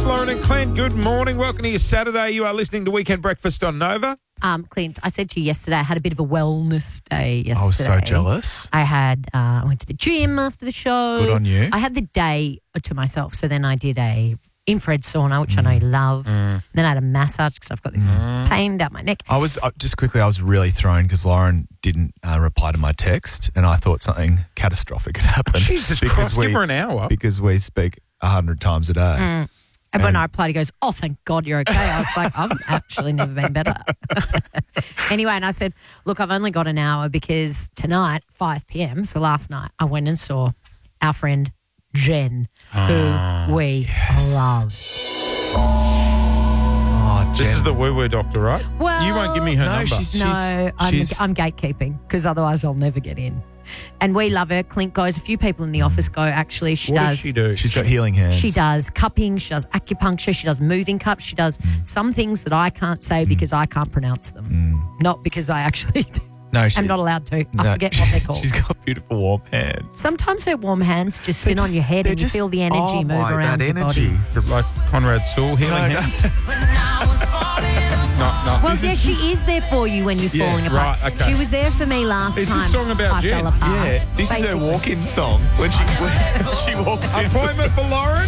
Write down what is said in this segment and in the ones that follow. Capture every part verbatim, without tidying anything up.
Lauren and Clint, good morning. Welcome to your Saturday. You are listening to Weekend Breakfast on Nova. Um, Clint, I said to you yesterday, I had a bit of a wellness day yesterday. I was so jealous. I had, uh, I went to the gym after the show. Good on you. I had the day to myself. So then I did a infrared sauna, which mm. I know you love. Mm. Then I had a massage because I've got this mm. pain down my neck. I was, uh, just quickly, I was really thrown because Lauren didn't uh, reply to my text and I thought something catastrophic had happened. Jesus Christ, give her an hour. Because we speak a hundred times a day. Mm. And when I replied, he goes, oh, thank God you're okay. I was like, I've actually never been better. Anyway, and I said, look, I've only got an hour because tonight, five p.m., so last night, I went and saw our friend Jen, who oh, we yes. love. Oh, Jen. This is the woo-woo doctor, right? Well, you won't give me her no, number. She's, no, she's, I'm, she's, I'm gatekeeping because otherwise I'll never get in. And we love her. Clint goes. A few people in the office go, actually. She what does. does she do? She's got healing hands. She does cupping. She does acupuncture. She does moving cups. She does mm. some things that I can't say because I can't pronounce them. Mm. Not because I actually no, she, am not allowed to. No, I forget what they're called. She's got beautiful warm hands. Sometimes her warm hands just sit just, on your head and just, you feel the energy oh move my, around that your energy. body. Like Conrad Sewell, healing no, hands? no, no. Well, This yeah, is- she is there for you when you're Yeah, falling apart. right, okay. She was there for me last Is this time. song about I Jen? fell apart. Yeah, this Basically. is her walk-in song when she, when she walks in. Appointment for Lauren?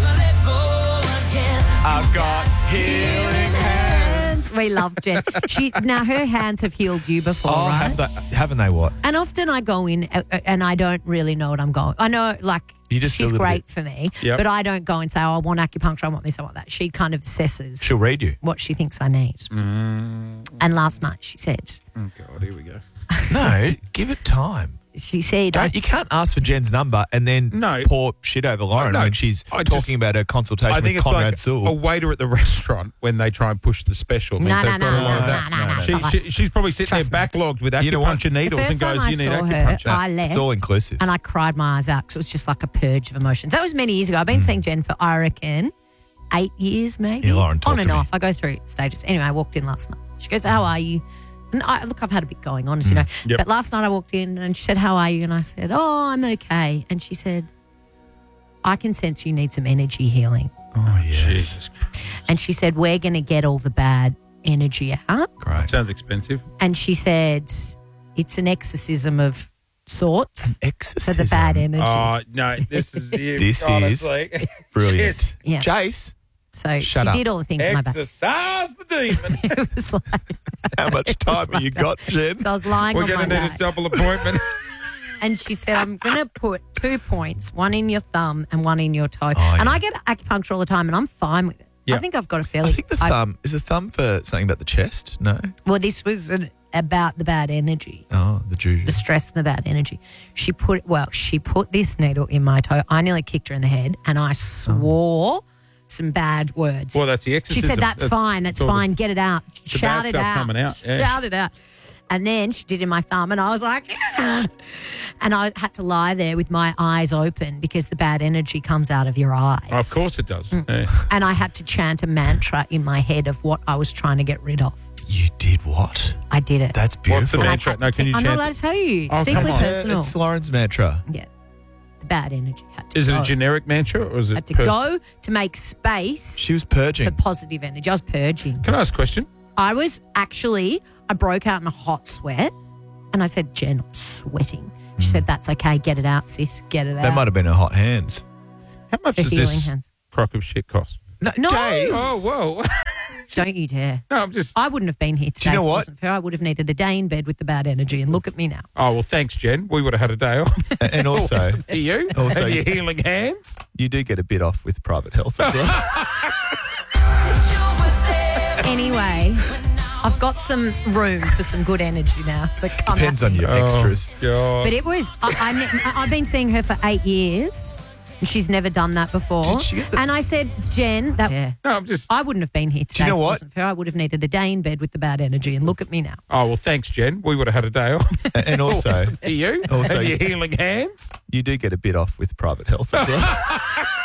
I've got healing hands. We love Jen. She now her hands have healed you before, Oh, right? have they, haven't they what? And often I go in uh, uh, and I don't really know what I'm going. I know, like, You just she's feel a little great bit- for me, Yep. but I don't go and say, oh, I want acupuncture, I want this, I want that. She kind of assesses She'll read you. what she thinks I need. Mm. And last night she said, Oh, God, here we go. No, give it time. she said, Don't, you can't ask for Jen's number and then No. pour shit over Lauren No, when she's I talking just- about her consultation I think with it's Conrad like Sewell. a waiter at the restaurant when they try and push the special. No, Means no, they've no, got a no, lot of no, that. no, no, She, no. she, she's probably sitting Trust there me. backlogged with You know what? acupuncture needles the and first time goes, I you need saw her, acupuncture. I left It's all inclusive. and I cried my eyes out because it was just like a purge of emotions. That was many years ago. I've been Mm. seeing Jen for, I reckon, eight years maybe. Yeah, Lauren, talk On to and me. off. I go through stages. Anyway, I walked in last night. She goes, how are you? And I, look, I've had a bit going on, as you know. Yep. But last night I walked in and she said, how are you? And I said, oh, I'm okay. And she said, I can sense you need some energy healing. Oh, yes. Jesus Christ. And she said, we're going to get all the bad energy out. Great. Sounds expensive. And she said, it's an exorcism of sorts Exorcism. for the bad energy. Oh, no, this is it. This is honestly. Brilliant. Shit. Yeah. Jace, So Shut she up. did all the things in my back. Exercise the demon. It was like, how much time have you got, Jen? so I was lying We're on my going to need a back. double appointment. And she said, I'm going to put two points, one in your thumb and one in your toe. Oh, and yeah. I get acupuncture all the time and I'm fine with it. Yeah. I think I've got a fairly... I think the I- thumb, is the thumb for something about the chest? No? well, this was an, about the bad energy, Oh, the juju. the stress and the bad energy. She put, well, she put this needle in my toe. I nearly kicked her in the head and I swore some bad words. Well, that's the She exorcism. said, that's, fine, that's all the- fine, get it out. the Shout bad it stuff out. coming out, yeah. Shout it out. And then she did in my thumb and I was like, yeah. And I had to lie there with my eyes open because the bad energy comes out of your eyes. Oh, of course it does. Mm. Yeah. And I had to chant a mantra in my head of what I was trying to get rid of. You did what? I did it. That's What's the beautiful. And I mantra? had to No, can pick- you I'm chant not allowed it? to tell you. Oh, It's come deeply on. personal. It's Lauren's mantra. Yeah. The bad energy had to Is it go. a generic mantra or is it had to pers- go to make space She was for purging. positive energy. I was purging. Can I ask a question? I was actually, I broke out in a hot sweat and I said, Jen, I'm sweating. She said, that's okay. Get it out, sis. Get it They out. might have been her hot hands. How much The does healing this hands. crock of shit cost? No, No. Jace. Oh, whoa. Don't you dare. No, I'm just... I wouldn't have been here today you know if it what? wasn't for her. I would have needed a day in bed with the bad energy and look at me now. Oh, well, thanks, Jen. We would have had a day off. And also, For you Also- and your healing hands. you do get a bit off with private health as well. Anyway, I've got some room for some good energy now. So come Depends at on me. your extras. Oh, God. But it was, I, I, I've been seeing her for eight years and she's never done that before. Did she get the- And I said, Jen, that, yeah, No, I'm just... I wouldn't have been here today you know if it what? wasn't for her. I would have needed a day in bed with the bad energy and look at me now. Oh, well, thanks, Jen. We would have had a day off. And also, For you Also- and your healing hands. you do get a bit off with private health as well.